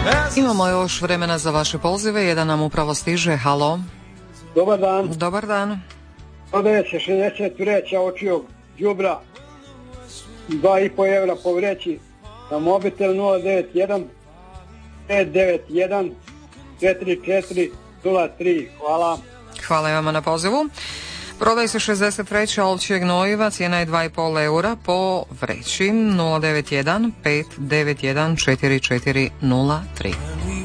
Imamo još vremena za vaše pozive, jedan nam upravo stiže. Halo. Dobar dan. Dobar dan. Prodaje se 60 vreća očijog đubra, 2,5 evra po vreći, na mobitel 091 591 4403. Hvala. Hvala i vama na pozivu. Prodaje se 60 vreća ovčjeg gnojiva, cijena je 2,5 eura po vreći, 091 591 4403.